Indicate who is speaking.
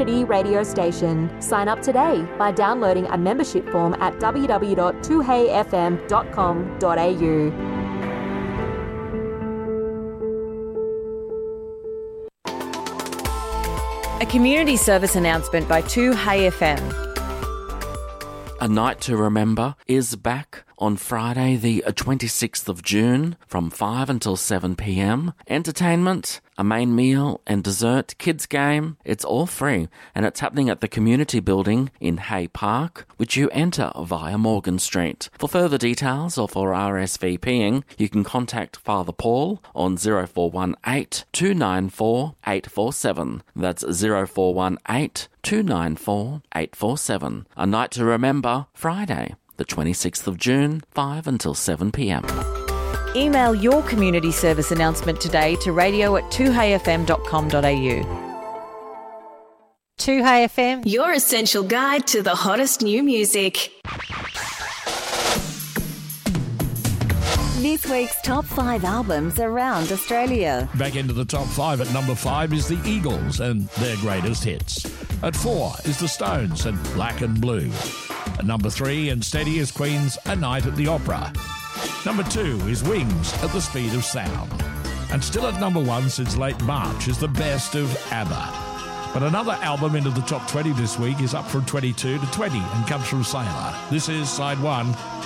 Speaker 1: radio station. Sign up today by downloading a membership form at www.2heyfm.com.au.
Speaker 2: A community service announcement by 2Hey FM.
Speaker 3: A Night to Remember is back on Friday the 26th of June from 5 until 7 p.m. Entertainment, a main meal and dessert, kids game, it's all free and it's happening at the community building in Hay Park, which you enter via Morgan Street. For further details or for RSVPing, you can contact Father Paul on 0418 294 847. That's 0418 294 847. A Night to Remember, Friday, the 26th of June, 5 until 7 p.m.
Speaker 2: Email your community service announcement today to radio@2heyfm.com.au. 2Hey FM,
Speaker 4: your essential guide to the hottest new music.
Speaker 5: This week's top 5 albums around Australia.
Speaker 6: Back into the top 5 at number 5 is the Eagles and their greatest hits. At 4 is the Stones and Black and Blue. At number 3 and steady is Queen's A Night at the Opera. Number 2 is Wings at the Speed of Sound. And still at number 1 since late March is the best of ABBA. But another album into the top 20 this week is up from 22 to 20 and comes from Sailor. This is Side 1.